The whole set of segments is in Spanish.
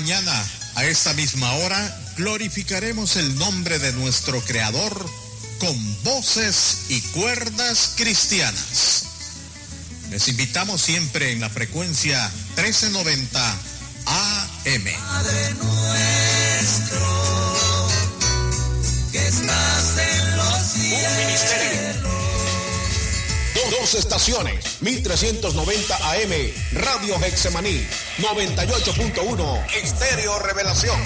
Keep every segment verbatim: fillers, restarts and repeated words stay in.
mañana, a esta misma hora, glorificaremos el nombre de nuestro Creador con voces y cuerdas cristianas. Les invitamos siempre en la frecuencia trece noventa A M. Padre nuestro, que estás en los cielos. Un ministerio. Dos estaciones, mil trescientos noventa A M, Radio Hexemaní, noventa y ocho punto uno, Estéreo Revelación.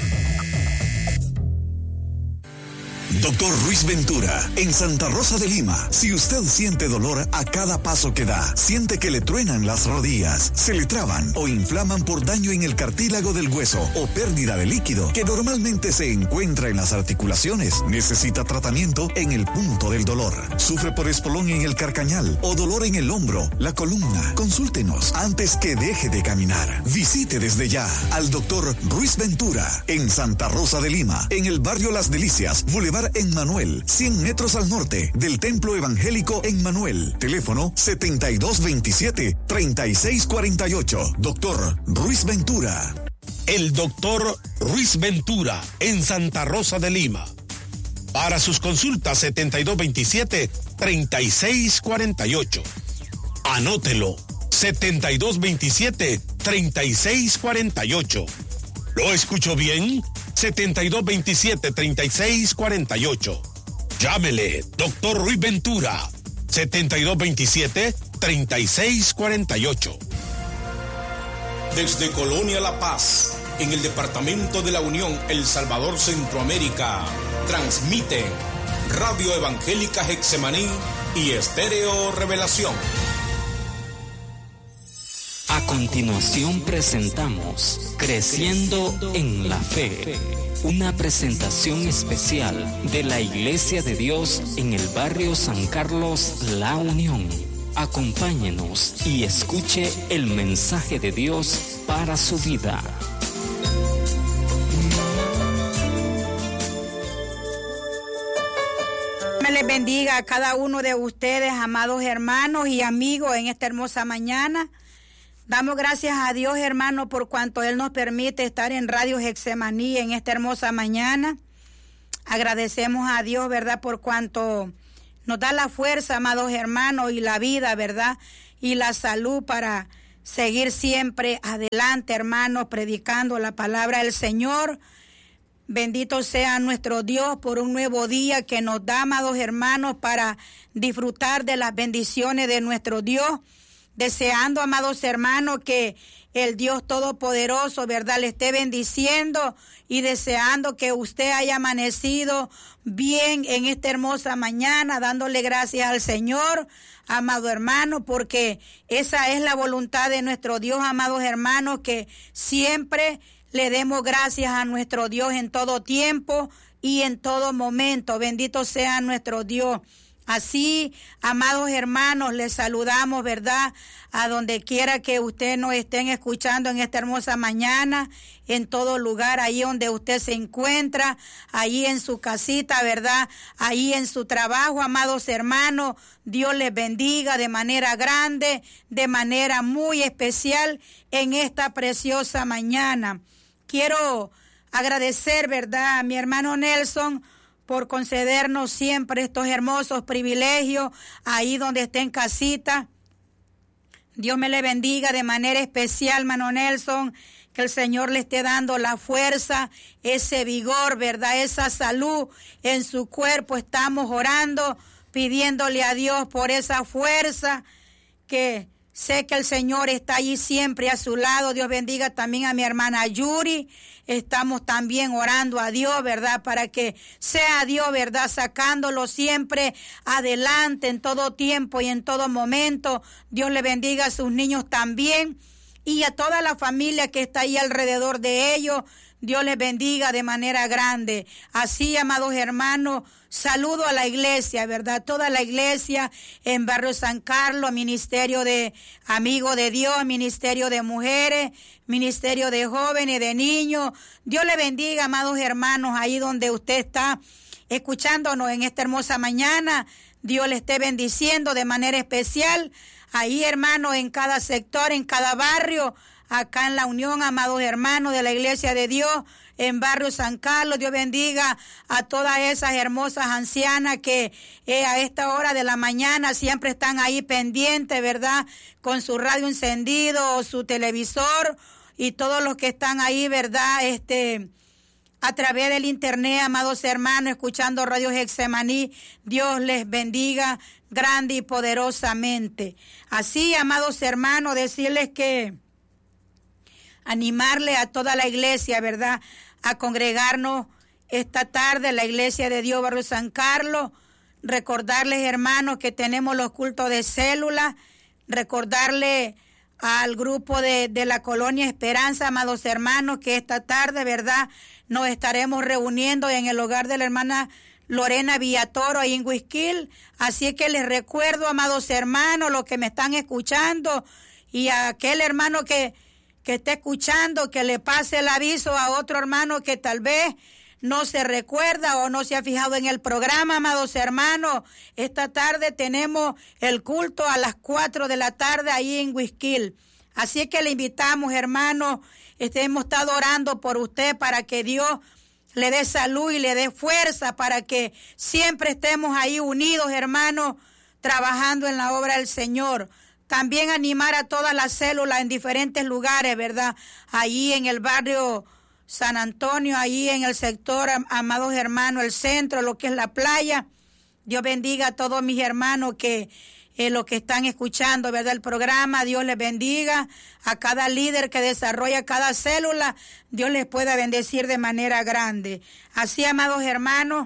Doctor Ruiz Ventura, en Santa Rosa de Lima. Si usted siente dolor a cada paso que da, siente que le truenan las rodillas, se le traban o inflaman por daño en el cartílago del hueso o pérdida de líquido que normalmente se encuentra en las articulaciones, necesita tratamiento en el punto del dolor. Sufre por espolón en el carcañal o dolor en el hombro, la columna. Consúltenos antes que deje de caminar. Visite desde ya al doctor Ruiz Ventura en Santa Rosa de Lima, en el barrio Las Delicias, Boulevard en Manuel, cien metros al norte del Templo Evangélico en Manuel. Teléfono setenta y dos veintisiete, treinta y seis cuarenta y ocho. Doctor Ruiz Ventura. El doctor Ruiz Ventura en Santa Rosa de Lima. Para sus consultas setenta y dos veintisiete, treinta y seis cuarenta y ocho. Anótelo. setenta y dos veintisiete, treinta y seis cuarenta y ocho. ¿Lo escucho bien? setenta y dos veintisiete, treinta y seis cuarenta y ocho. Llámele, doctor Ruiz Ventura, setenta y dos veintisiete, treinta y seis cuarenta y ocho. Desde Colonia La Paz, en el departamento de la Unión, El Salvador, Centroamérica, transmiten Radio Evangélica Hexemaní y Estéreo Revelación. A continuación presentamos Creciendo en la Fe, una presentación especial de la Iglesia de Dios en el barrio San Carlos, La Unión. Acompáñenos y escuche el mensaje de Dios para su vida. Me les bendiga a cada uno de ustedes, amados hermanos y amigos, en esta hermosa mañana. Damos gracias a Dios, hermano, por cuanto Él nos permite estar en Radio Hexemaní en esta hermosa mañana. Agradecemos a Dios, ¿verdad?, por cuanto nos da la fuerza, amados hermanos, y la vida, ¿verdad?, y la salud para seguir siempre adelante, hermanos, predicando la palabra del Señor. Bendito sea nuestro Dios por un nuevo día que nos da, amados hermanos, para disfrutar de las bendiciones de nuestro Dios. Deseando, amados hermanos, que el Dios Todopoderoso, ¿verdad?, le esté bendiciendo y deseando que usted haya amanecido bien en esta hermosa mañana, dándole gracias al Señor, amado hermano, porque esa es la voluntad de nuestro Dios, amados hermanos, que siempre le demos gracias a nuestro Dios en todo tiempo y en todo momento. Bendito sea nuestro Dios. Así, amados hermanos, les saludamos, ¿verdad?, a donde quiera que ustedes nos estén escuchando en esta hermosa mañana, en todo lugar, ahí donde usted se encuentra, ahí en su casita, ¿verdad?, ahí en su trabajo, amados hermanos. Dios les bendiga de manera grande, de manera muy especial en esta preciosa mañana. Quiero agradecer, ¿verdad?, a mi hermano Nelson por concedernos siempre estos hermosos privilegios ahí donde esté en casita. Dios me le bendiga de manera especial, hermano Nelson, que el Señor le esté dando la fuerza, ese vigor, ¿verdad?, esa salud en su cuerpo. Estamos orando, pidiéndole a Dios por esa fuerza, que sé que el Señor está allí siempre a su lado. Dios bendiga también a mi hermana Yuri. Estamos también orando a Dios, ¿verdad?, para que sea Dios, ¿verdad?, sacándolo siempre adelante en todo tiempo y en todo momento. Dios le bendiga a sus niños también y a toda la familia que está ahí alrededor de ellos. Dios les bendiga de manera grande. Así, amados hermanos, saludo a la iglesia, ¿verdad? Toda la iglesia en Barrio San Carlos, Ministerio de Amigos de Dios, Ministerio de Mujeres, Ministerio de Jóvenes, de Niños. Dios les bendiga, amados hermanos, ahí donde usted está escuchándonos en esta hermosa mañana. Dios le esté bendiciendo de manera especial. Ahí, hermanos, en cada sector, en cada barrio, acá en la Unión, amados hermanos de la Iglesia de Dios, en Barrio San Carlos. Dios bendiga a todas esas hermosas ancianas que eh, a esta hora de la mañana siempre están ahí pendientes, ¿verdad? Con su radio encendido o su televisor, y todos los que están ahí, ¿verdad? Este, a través del internet, amados hermanos, escuchando Radio Getsemaní. Dios les bendiga grande y poderosamente. Así, amados hermanos, decirles que animarle a toda la iglesia, ¿verdad?, a congregarnos esta tarde en la Iglesia de Dios Barrio San Carlos. Recordarles, hermanos, que tenemos los cultos de célula. Recordarle al grupo de, de la Colonia Esperanza, amados hermanos, que esta tarde, ¿verdad?, nos estaremos reuniendo en el hogar de la hermana Lorena Villatoro, ahí en Huizquil. Así que les recuerdo, amados hermanos, los que me están escuchando, y a aquel hermano que que esté escuchando, que le pase el aviso a otro hermano que tal vez no se recuerda o no se ha fijado en el programa, amados hermanos. Esta tarde tenemos el culto a las cuatro de la tarde ahí en Huizquil. Así que le invitamos, hermanos, este, hemos estado orando por usted para que Dios le dé salud y le dé fuerza, para que siempre estemos ahí unidos, hermanos, trabajando en la obra del Señor. También animar a todas las células en diferentes lugares, ¿verdad? Allí en el barrio San Antonio, ahí en el sector, amados hermanos, el centro, lo que es la playa. Dios bendiga a todos mis hermanos que eh, los que están escuchando, ¿verdad?, el programa. Dios les bendiga a cada líder que desarrolla cada célula. Dios les pueda bendecir de manera grande. Así, amados hermanos,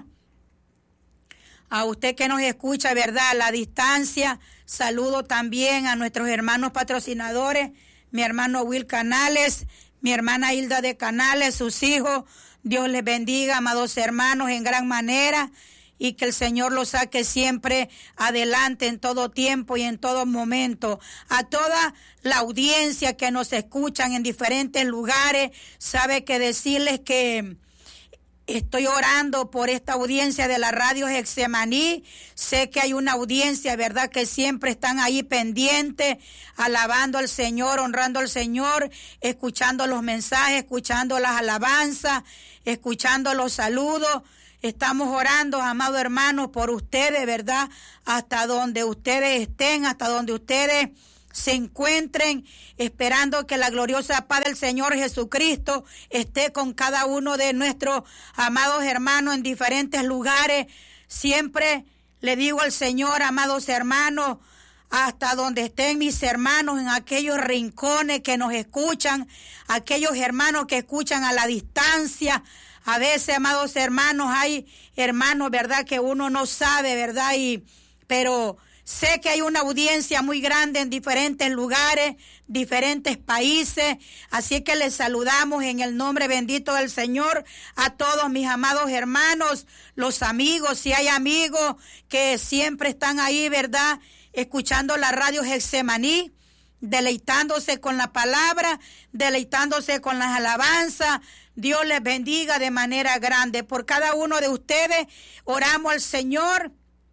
a usted que nos escucha, ¿verdad?, a la distancia, saludo también a nuestros hermanos patrocinadores, mi hermano Will Canales, mi hermana Hilda de Canales, sus hijos. Dios les bendiga, amados hermanos, en gran manera, y que el Señor los saque siempre adelante en todo tiempo y en todo momento. A toda la audiencia que nos escuchan en diferentes lugares, sabe que decirles que estoy orando por esta audiencia de la Radio Getsemaní. Sé que hay una audiencia, ¿verdad?, que siempre están ahí pendientes, alabando al Señor, honrando al Señor, escuchando los mensajes, escuchando las alabanzas, escuchando los saludos. Estamos orando, amados hermanos, por ustedes, ¿verdad?, hasta donde ustedes estén, hasta donde ustedes se encuentren, esperando que la gloriosa paz del Señor Jesucristo esté con cada uno de nuestros amados hermanos en diferentes lugares. Siempre le digo al Señor, amados hermanos, hasta donde estén mis hermanos, en aquellos rincones que nos escuchan, aquellos hermanos que escuchan a la distancia. A veces, amados hermanos, hay hermanos, ¿verdad?, que uno no sabe, ¿verdad?, y pero sé que hay una audiencia muy grande en diferentes lugares, diferentes países, así que les saludamos en el nombre bendito del Señor a todos mis amados hermanos, los amigos, si hay amigos que siempre están ahí, ¿verdad?, escuchando la Radio Getsemaní, deleitándose con la palabra, deleitándose con las alabanzas. Dios les bendiga de manera grande. Por cada uno de ustedes oramos al Señor,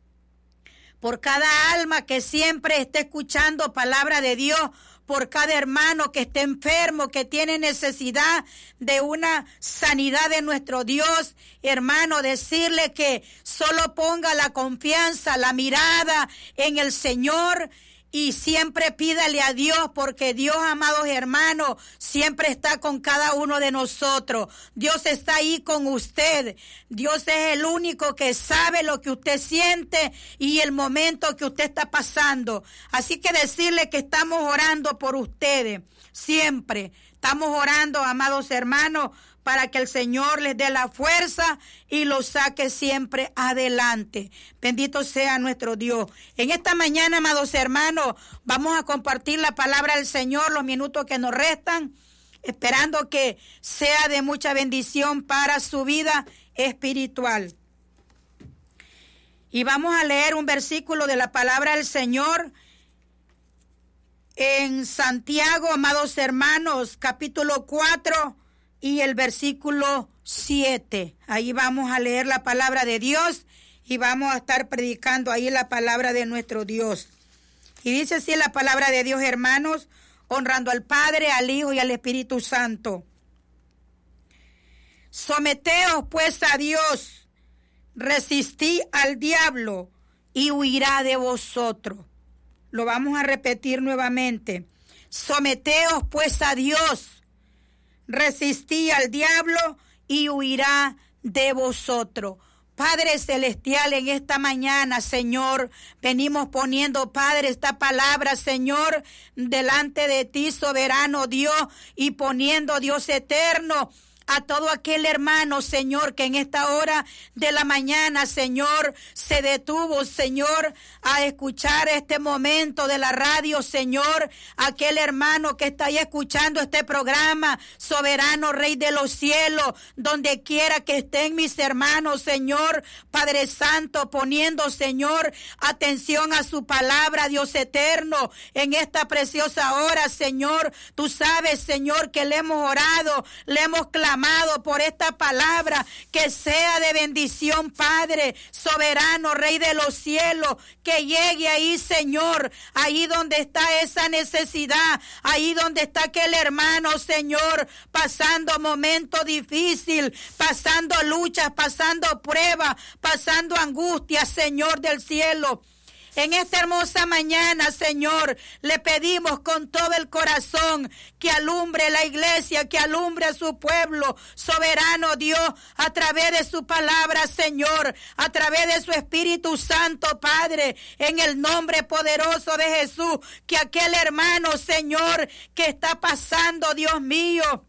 por cada alma que siempre esté escuchando palabra de Dios, por cada hermano que esté enfermo, que tiene necesidad de una sanidad de nuestro Dios. Hermano, decirle que solo ponga la confianza, la mirada en el Señor, y siempre pídale a Dios, porque Dios, amados hermanos, siempre está con cada uno de nosotros. Dios está ahí con usted. Dios es el único que sabe lo que usted siente y el momento que usted está pasando. Así que decirle que estamos orando por ustedes. Siempre estamos orando, amados hermanos, para que el Señor les dé la fuerza y los saque siempre adelante. Bendito sea nuestro Dios. En esta mañana, amados hermanos, vamos a compartir la palabra del Señor, los minutos que nos restan, esperando que sea de mucha bendición para su vida espiritual. Y vamos a leer un versículo de la palabra del Señor en Santiago, amados hermanos, capítulo cuatro, y el versículo siete. Ahí vamos a leer la palabra de Dios y vamos a estar predicando ahí la palabra de nuestro Dios. Y dice así la palabra de Dios, hermanos: honrando al Padre, al Hijo y al Espíritu Santo. Someteos pues a Dios, resistid al diablo y huirá de vosotros. Lo vamos a repetir nuevamente. Someteos pues a Dios, resistid al diablo y huirá de vosotros. Padre Celestial, en esta mañana, Señor, venimos poniendo, Padre, esta palabra, Señor, delante de ti, soberano Dios, y poniendo, Dios eterno, a todo aquel hermano, Señor, que en esta hora de la mañana, Señor, se detuvo, Señor, a escuchar este momento de la radio, Señor, aquel hermano que está ahí escuchando este programa, soberano Rey de los cielos, donde quiera que estén mis hermanos, Señor, Padre Santo, poniendo, Señor, atención a su palabra, Dios eterno, en esta preciosa hora, Señor, tú sabes, Señor, que le hemos orado, le hemos clamado por esta palabra, que sea de bendición, Padre, soberano, Rey de los cielos, que llegue ahí, Señor, ahí donde está esa necesidad, ahí donde está aquel hermano, Señor, pasando momentos difíciles, pasando luchas, pasando pruebas, pasando angustias, Señor del cielo. En esta hermosa mañana, Señor, le pedimos con todo el corazón que alumbre la iglesia, que alumbre a su pueblo, soberano Dios, a través de su palabra, Señor, a través de su Espíritu Santo, Padre, en el nombre poderoso de Jesús, que aquel hermano, Señor, que está pasando, Dios mío,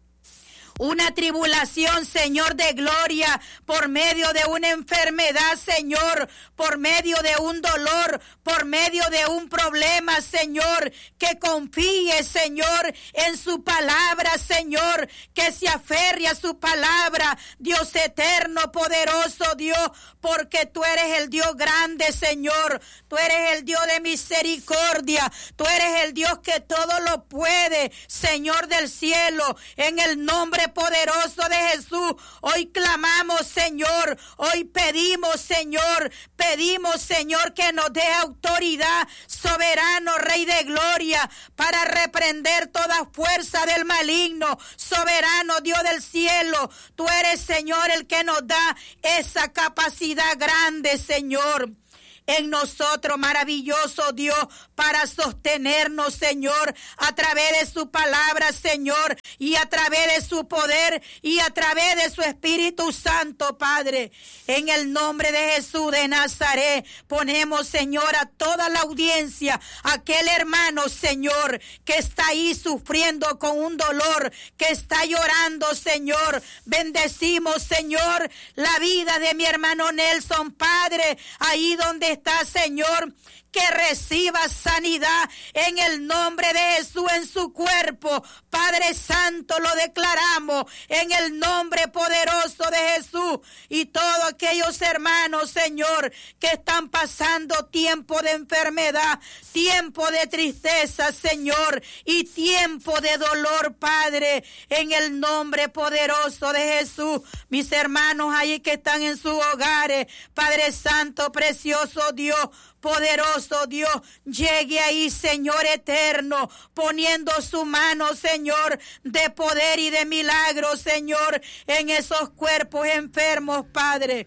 una tribulación, Señor de gloria, por medio de una enfermedad, Señor, por medio de un dolor, por medio de un problema, Señor, que confíe, Señor, en su palabra, Señor, que se aferre a su palabra, Dios eterno, poderoso Dios, porque tú eres el Dios grande, Señor, tú eres el Dios de misericordia, tú eres el Dios que todo lo puede, Señor del cielo, en el nombre poderoso de Jesús, hoy clamamos, Señor, hoy pedimos, Señor, pedimos, Señor, que nos dé autoridad, soberano Rey de gloria, para reprender toda fuerza del maligno, soberano Dios del cielo, tú eres, Señor, el que nos da esa capacidad grande, Señor, en nosotros, maravilloso Dios, para sostenernos, Señor, a través de su palabra, Señor, y a través de su poder y a través de su Espíritu Santo, Padre. En el nombre de Jesús de Nazaret, ponemos, Señor, a toda la audiencia, aquel hermano, Señor, que está ahí sufriendo con un dolor, que está llorando, Señor. Bendecimos, Señor, la vida de mi hermano Nelson, Padre, ahí donde está, Señor, que reciba sanidad en el nombre de Jesús en su cuerpo. Padre Santo, lo declaramos en el nombre poderoso de Jesús. Y todos aquellos hermanos, Señor, que están pasando tiempo de enfermedad, tiempo de tristeza, Señor, y tiempo de dolor, Padre, en el nombre poderoso de Jesús. Mis hermanos ahí que están en sus hogares, Padre Santo, precioso Dios, poderoso Dios, llegue ahí, Señor eterno, poniendo su mano, Señor, de poder y de milagro, Señor, en esos cuerpos enfermos, Padre.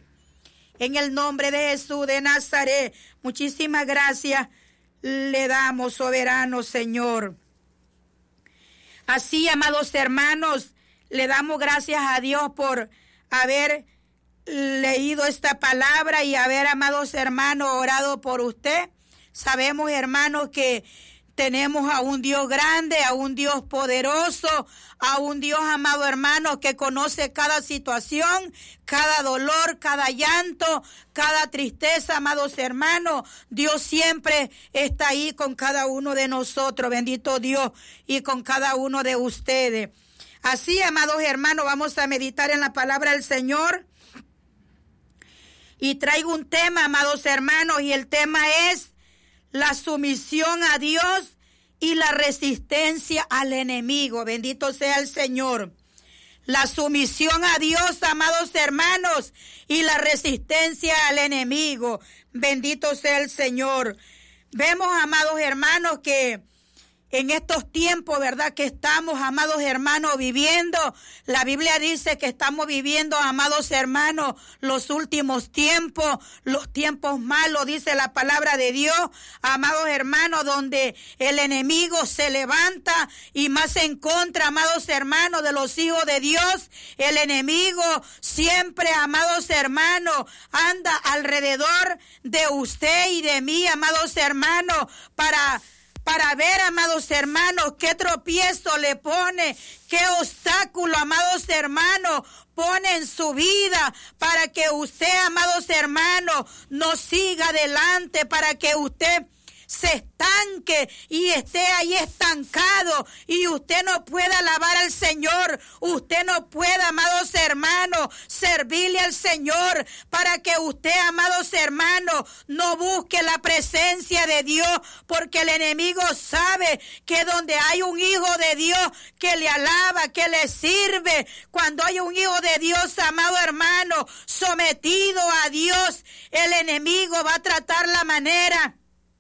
En el nombre de Jesús de Nazaret, muchísimas gracias le damos, soberano Señor. Así, amados hermanos, le damos gracias a Dios por haber leído esta palabra y haber, amados hermanos, orado por usted. Sabemos, hermanos, que tenemos a un Dios grande, a un Dios poderoso, a un Dios, amado hermano, que conoce cada situación, cada dolor, cada llanto, cada tristeza, amados hermanos. Dios siempre está ahí con cada uno de nosotros, bendito Dios, y con cada uno de ustedes. Así, amados hermanos, vamos a meditar en la palabra del Señor. Y traigo un tema, amados hermanos, y el tema es la sumisión a Dios y la resistencia al enemigo. Bendito sea el Señor. La sumisión a Dios, amados hermanos, y la resistencia al enemigo. Bendito sea el Señor. Vemos, amados hermanos, que en estos tiempos, ¿verdad? Que estamos, amados hermanos, viviendo. La Biblia dice que estamos viviendo, amados hermanos, los últimos tiempos, los tiempos malos, dice la palabra de Dios, amados hermanos, donde el enemigo se levanta y más en contra, amados hermanos, de los hijos de Dios. El enemigo siempre, amados hermanos, anda alrededor de usted y de mí, amados hermanos, para... Para ver, amados hermanos, qué tropiezo le pone, qué obstáculo, amados hermanos, pone en su vida para que usted, amados hermanos, no siga adelante, para que usted se estanque y esté ahí estancado y usted no pueda alabar al Señor, usted no pueda, amados hermanos, servirle al Señor, para que usted, amados hermanos, no busque la presencia de Dios, porque el enemigo sabe que donde hay un hijo de Dios que le alaba, que le sirve, cuando hay un hijo de Dios, amado hermano, sometido a Dios, el enemigo va a tratar la manera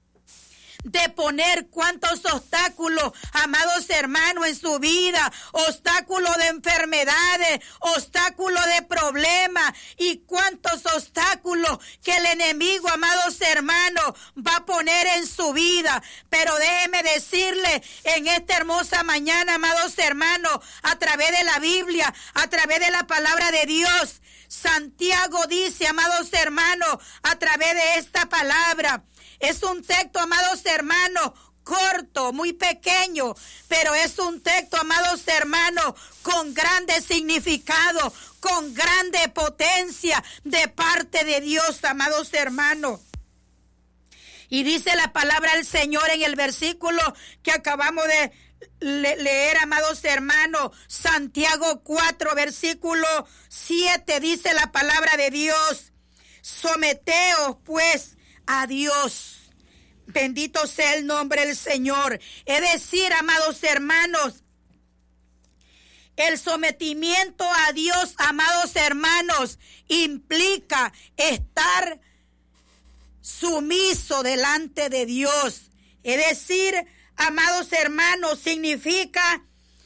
de poner cuantos obstáculos, amados hermanos, en su vida, obstáculos de enfermedades, obstáculos de problemas y cuantos obstáculos que el enemigo, amados hermanos, va a poner en su vida. Pero déjeme decirle en esta hermosa mañana, amados hermanos, a través de la Biblia, a través de la palabra de Dios, Santiago dice, amados hermanos, a través de esta palabra, es un texto, amados hermanos, corto, muy pequeño, pero es un texto, amados hermanos, con grande significado, con grande potencia de parte de Dios, amados hermanos. Y dice la palabra del Señor en el versículo que acabamos de le- leer, amados hermanos, Santiago cuatro, versículo siete, dice la palabra de Dios: someteos pues a Dios. Bendito sea el nombre del Señor. Es decir, amados hermanos, el sometimiento a Dios, amados hermanos, implica estar sumiso delante de Dios. Es decir, amados hermanos, significa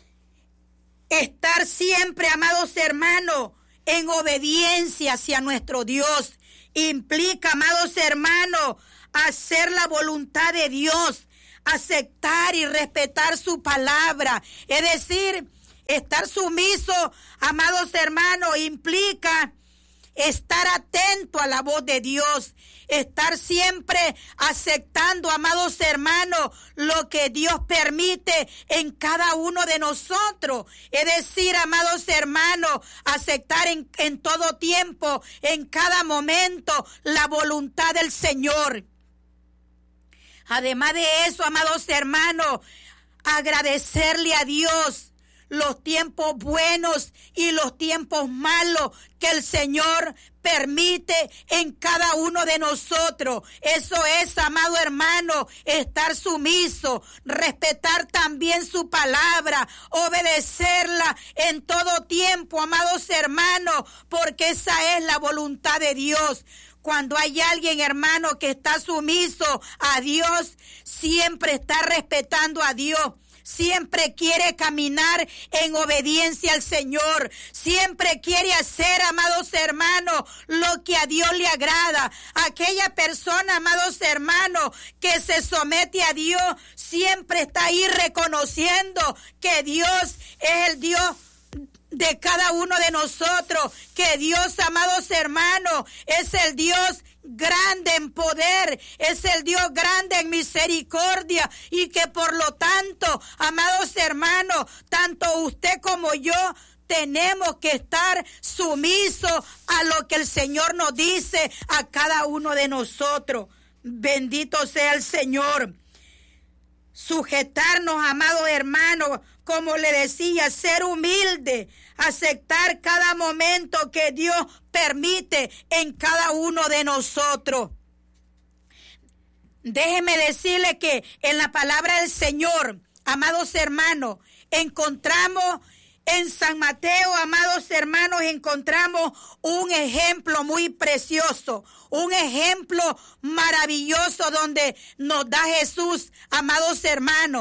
estar siempre, amados hermanos, en obediencia hacia nuestro Dios. Implica, amados hermanos, hacer la voluntad de Dios, aceptar y respetar su palabra. Es decir, estar sumiso, amados hermanos, implica estar atento a la voz de Dios, estar siempre aceptando, amados hermanos, lo que Dios permite en cada uno de nosotros. Es decir, amados hermanos, aceptar en, en todo tiempo, en cada momento, la voluntad del Señor. Además de eso, amados hermanos, agradecerle a Dios los tiempos buenos y los tiempos malos que el Señor permite en cada uno de nosotros. Eso es, amado hermano, estar sumiso, respetar también su palabra, obedecerla en todo tiempo, amados hermanos, porque esa es la voluntad de Dios. Cuando hay alguien, hermano, que está sumiso a Dios, siempre está respetando a Dios. Siempre quiere caminar en obediencia al Señor. Siempre quiere hacer, amados hermanos, lo que a Dios le agrada. Aquella persona, amados hermanos, que se somete a Dios, siempre está ahí reconociendo que Dios es el Dios de cada uno de nosotros, que Dios, amados hermanos, es el Dios grande en poder, es el Dios grande en misericordia, y que por lo tanto, amados hermanos, tanto usted como yo tenemos que estar sumisos a lo que el Señor nos dice a cada uno de nosotros. Bendito sea el Señor. Sujetarnos, amados hermanos, como le decía, ser humilde, aceptar cada momento que Dios permite en cada uno de nosotros. Déjeme decirle que en la palabra del Señor, amados hermanos, encontramos en San Mateo, amados hermanos, encontramos un ejemplo muy precioso, un ejemplo maravilloso donde nos da Jesús, amados hermanos,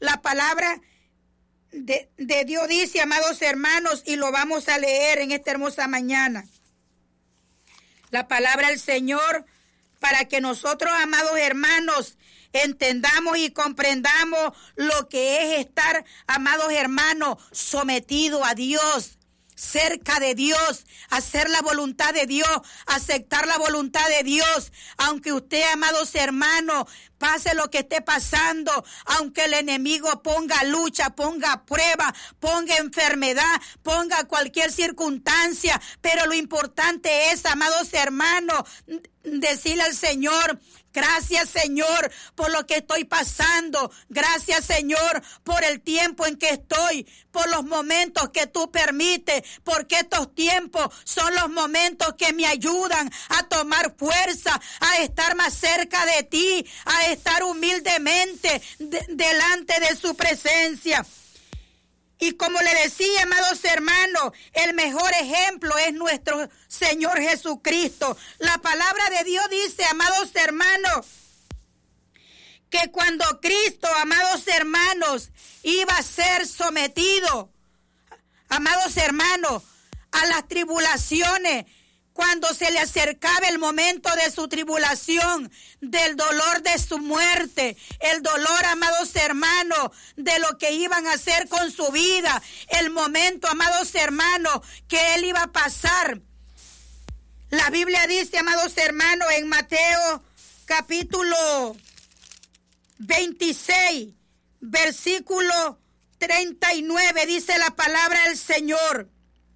La palabra de, de Dios dice, amados hermanos, y lo vamos a leer en esta hermosa mañana. La palabra del Señor, para que nosotros, amados hermanos, entendamos y comprendamos lo que es estar, amados hermanos, sometido a Dios, cerca de Dios, hacer la voluntad de Dios, aceptar la voluntad de Dios. Aunque usted, amados hermanos, pase lo que esté pasando, aunque el enemigo ponga lucha, ponga prueba, ponga enfermedad, ponga cualquier circunstancia, pero lo importante es, amados hermanos, decirle al Señor: gracias, Señor, por lo que estoy pasando. Gracias, Señor, por el tiempo en que estoy, por los momentos que tú permites, porque estos tiempos son los momentos que me ayudan a tomar fuerza, a estar más cerca de ti, a estar humildemente de- delante de su presencia. Y como le decía, amados hermanos, el mejor ejemplo es nuestro Señor Jesucristo. La palabra de Dios dice, amados hermanos, que cuando Cristo, amados hermanos, iba a ser sometido, amados hermanos, a las tribulaciones, cuando se le acercaba el momento de su tribulación, del dolor de su muerte, el dolor, amados hermanos, de lo que iban a hacer con su vida, el momento, amados hermanos, que él iba a pasar. La Biblia dice, amados hermanos, en Mateo capítulo veintiséis, versículo treinta y nueve, dice la palabra del Señor.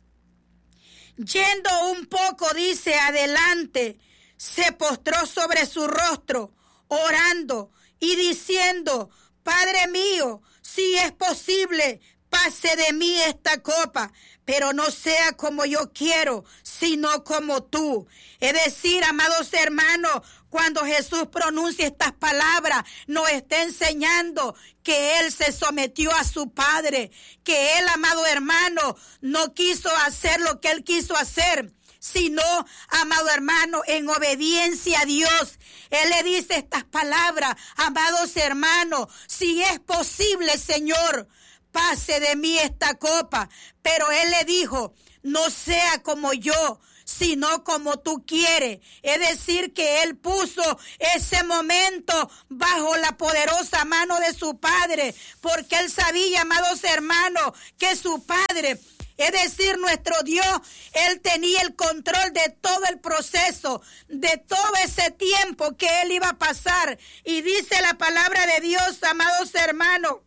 Yendo un poco, dice, adelante, se postró sobre su rostro, orando y diciendo: Padre mío, si es posible, pase de mí esta copa, pero no sea como yo quiero, sino como tú. Es decir, amados hermanos, cuando Jesús pronuncia estas palabras, nos está enseñando que Él se sometió a su Padre, que Él, amado hermano, no quiso hacer lo que Él quiso hacer, sino, amado hermano, en obediencia a Dios. Él le dice estas palabras: amados hermanos, si es posible, Señor, pase de mí esta copa, pero Él le dijo: no sea como yo, sino como tú quieres. Es decir, que Él puso ese momento bajo la poderosa mano de su Padre, porque Él sabía, amados hermanos, que su Padre, es decir, nuestro Dios, Él tenía el control de todo el proceso, de todo ese tiempo que Él iba a pasar. Y dice la palabra de Dios, amados hermanos,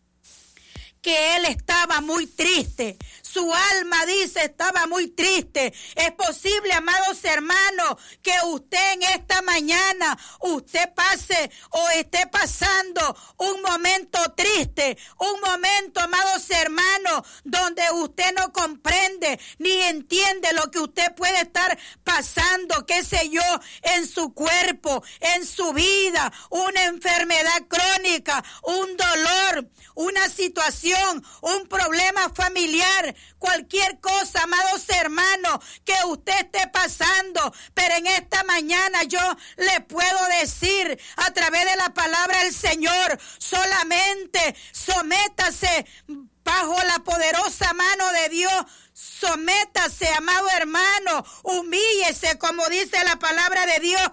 que Él estaba muy triste. Su alma, dice, estaba muy triste. Es posible, amados hermanos, que usted en esta mañana, usted pase o esté pasando un momento triste, un momento, amados hermanos, donde usted no comprende ni entiende lo que usted puede estar pasando, qué sé yo, en su cuerpo, en su vida, una enfermedad crónica, un dolor, una situación, un problema familiar, cualquier cosa, amados hermanos, que usted esté pasando. Pero en esta mañana yo le puedo decir a través de la palabra del Señor: solamente sométase bajo la poderosa mano de Dios. Sométase, amado hermano, humíllese, como dice la palabra de Dios,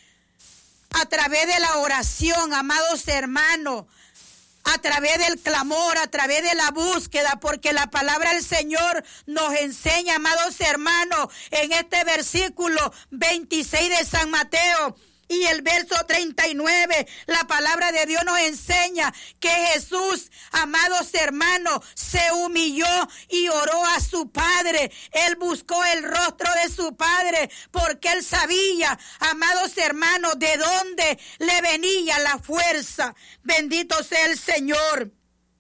a través de la oración, amados hermanos, a través del clamor, a través de la búsqueda, porque la palabra del Señor nos enseña, amados hermanos, en este versículo veintiséis de San Mateo y el verso treinta y nueve, la palabra de Dios nos enseña que Jesús, amados hermanos, se humilló y oró a su Padre. Él buscó el rostro de su Padre, porque Él sabía, amados hermanos, de dónde le venía la fuerza. Bendito sea el Señor.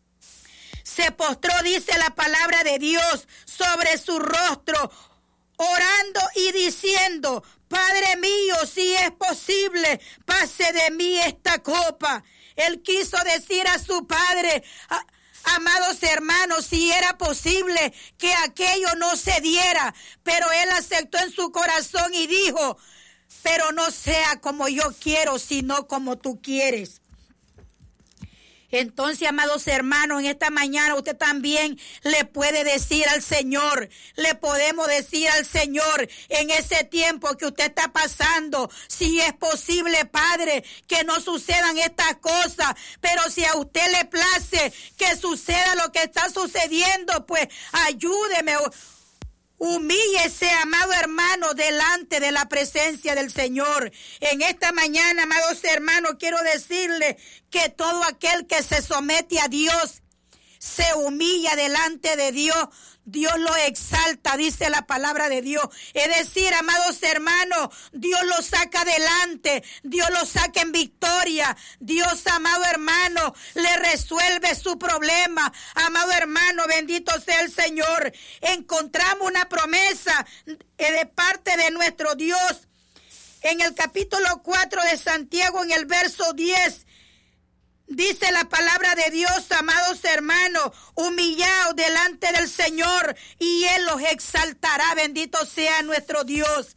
Se postró, dice la palabra de Dios, sobre su rostro, orando y diciendo: Padre mío, si es posible, pase de mí esta copa. Él quiso decir a su Padre, a, amados hermanos, si era posible que aquello no se diera, pero Él aceptó en su corazón y dijo: pero no sea como yo quiero, sino como tú quieres. Entonces, amados hermanos, en esta mañana usted también le puede decir al Señor, le podemos decir al Señor en ese tiempo que usted está pasando, si es posible, Padre, que no sucedan estas cosas, pero si a usted le place que suceda lo que está sucediendo, pues ayúdeme. Humíllese, amado hermano, delante de la presencia del Señor. En esta mañana, amados hermanos, quiero decirle que todo aquel que se somete a Dios, se humilla delante de Dios, Dios lo exalta, dice la palabra de Dios. Es decir, amados hermanos, Dios lo saca adelante, Dios lo saca en victoria. Dios, amado hermano, le resuelve su problema. Amado hermano, bendito sea el Señor. Encontramos una promesa de parte de nuestro Dios. En el capítulo cuatro de Santiago, en el verso diez, dice la palabra de Dios, amados hermanos, humillaos delante del Señor y Él los exaltará. Bendito sea nuestro Dios.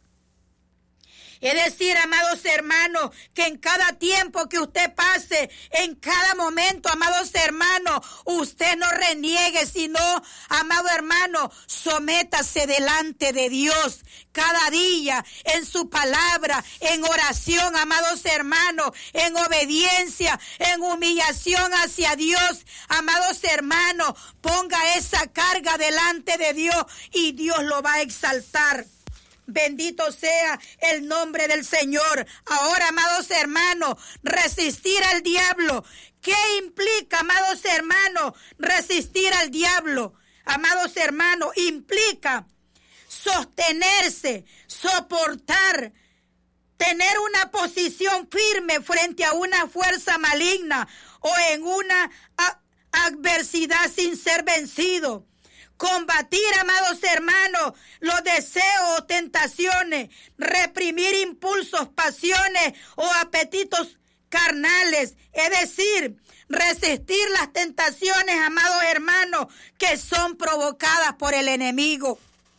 Es decir, amados hermanos, que en cada tiempo que usted pase, en cada momento, amados hermanos, usted no reniegue, sino, amado hermano, sométase delante de Dios cada día, en su palabra, en oración, amados hermanos, en obediencia, en humillación hacia Dios. Amados hermanos, ponga esa carga delante de Dios y Dios lo va a exaltar. Bendito sea el nombre del Señor. Ahora, amados hermanos, resistir al diablo. ¿Qué implica, amados hermanos, resistir al diablo? Amados hermanos, implica sostenerse, soportar, tener una posición firme frente a una fuerza maligna o en una adversidad sin ser vencido. Combatir, amados hermanos, los deseos o tentaciones, reprimir impulsos, pasiones o apetitos carnales, es decir, resistir las tentaciones, amados hermanos, que son provocadas por el enemigo.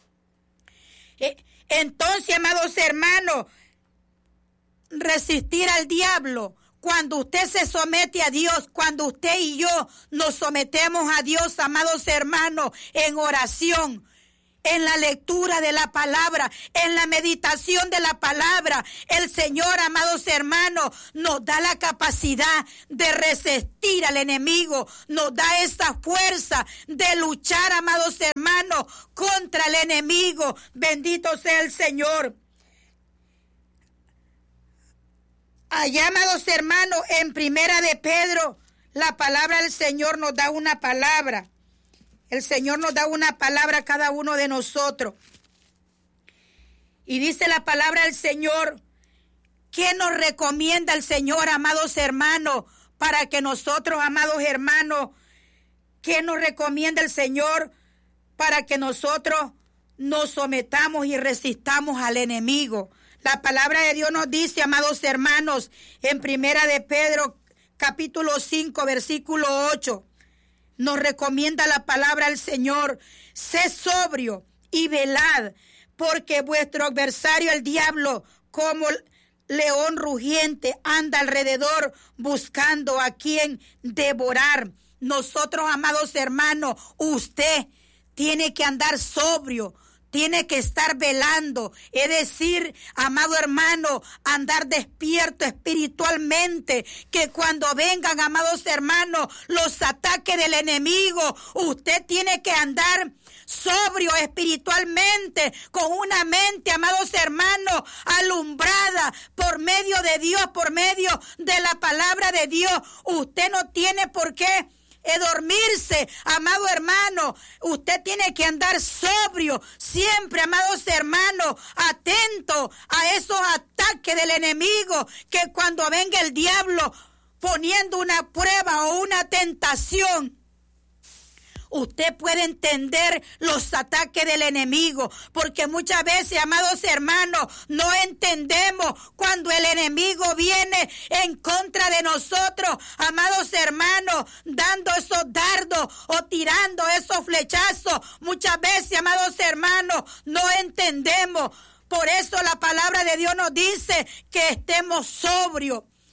Entonces, amados hermanos, resistir al diablo. Cuando usted se somete a Dios, cuando usted y yo nos sometemos a Dios, amados hermanos, en oración, en la lectura de la palabra, en la meditación de la palabra, el Señor, amados hermanos, nos da la capacidad de resistir al enemigo, nos da esa fuerza de luchar, amados hermanos, contra el enemigo. Bendito sea el Señor. Allá, amados hermanos, en Primera de Pedro, la palabra del Señor nos da una palabra. El Señor nos da una palabra a cada uno de nosotros. Y dice la palabra del Señor, ¿qué nos recomienda el Señor, amados hermanos? Para que nosotros, amados hermanos, ¿qué nos recomienda el Señor? Para que nosotros nos sometamos y resistamos al enemigo. La palabra de Dios nos dice, amados hermanos, en Primera de Pedro, capítulo cinco, versículo ocho, nos recomienda la palabra del Señor: sed sobrio y velad, porque vuestro adversario, el diablo, como león rugiente, anda alrededor buscando a quien devorar. Nosotros, amados hermanos, usted tiene que andar sobrio, tiene que estar velando, es decir, amado hermano, andar despierto espiritualmente, que cuando vengan, amados hermanos, los ataques del enemigo, usted tiene que andar sobrio espiritualmente, con una mente, amados hermanos, alumbrada por medio de Dios, por medio de la palabra de Dios. Usted no tiene por qué es dormirse, amado hermano. Usted tiene que andar sobrio, siempre, amados hermanos, atento a esos ataques del enemigo, que cuando venga el diablo poniendo una prueba o una tentación, usted puede entender los ataques del enemigo, porque muchas veces, amados hermanos, no entendemos cuando el enemigo viene en contra de nosotros, amados hermanos, dando esos dardos o tirando esos flechazos. Muchas veces, amados hermanos, no entendemos. Por eso la palabra de Dios nos dice que estemos sobrios,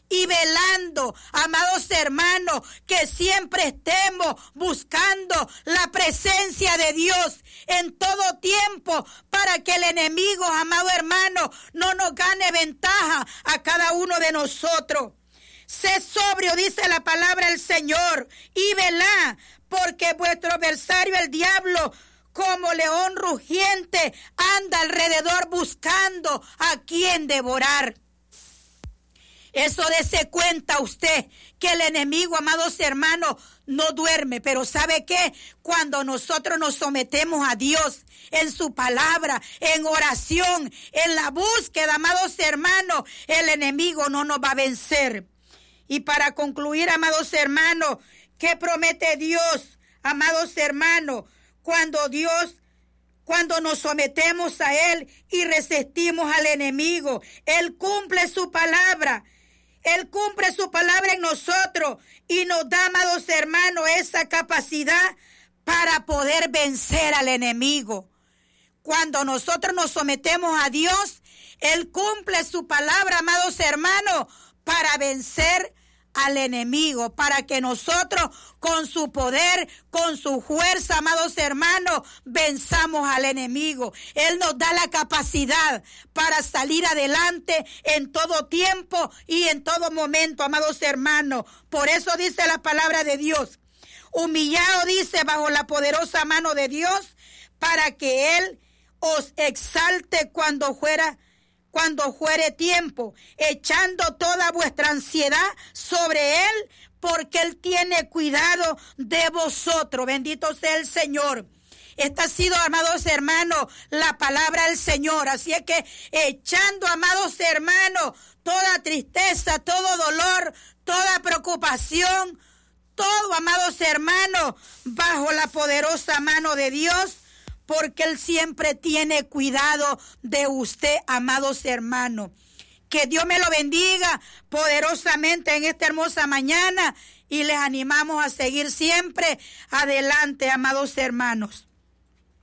y velando, amados hermanos, que siempre estemos buscando la presencia de Dios en todo tiempo para que el enemigo, amado hermano, no nos gane ventaja a cada uno de nosotros. Sé sobrio, dice la palabra del Señor, y velá, porque vuestro adversario, el diablo, como león rugiente, anda alrededor buscando a quien devorar. Eso dése cuenta usted, que el enemigo, amados hermanos, no duerme. Pero ¿sabe qué? Cuando nosotros nos sometemos a Dios en su palabra, en oración, en la búsqueda, amados hermanos, el enemigo no nos va a vencer. Y para concluir, amados hermanos, ¿qué promete Dios, amados hermanos? Cuando Dios, cuando nos sometemos a Él y resistimos al enemigo, Él cumple su palabra. Él cumple su palabra en nosotros y nos da, amados hermanos, esa capacidad para poder vencer al enemigo. Cuando nosotros nos sometemos a Dios, Él cumple su palabra, amados hermanos, para vencer al enemigo, para que nosotros con su poder, con su fuerza, amados hermanos, venzamos al enemigo. Él nos da la capacidad para salir adelante en todo tiempo y en todo momento, amados hermanos. Por eso dice la palabra de Dios: humillado, dice, bajo la poderosa mano de Dios, para que Él os exalte cuando fuera cuando fuere tiempo, echando toda vuestra ansiedad sobre Él, porque Él tiene cuidado de vosotros. Bendito sea el Señor. Esta ha sido, amados hermanos, la palabra del Señor. Así es que echando, amados hermanos, toda tristeza, todo dolor, toda preocupación, todo, amados hermanos, bajo la poderosa mano de Dios, porque Él siempre tiene cuidado de usted, amados hermanos. Que Dios me lo bendiga poderosamente en esta hermosa mañana y les animamos a seguir siempre adelante, amados hermanos.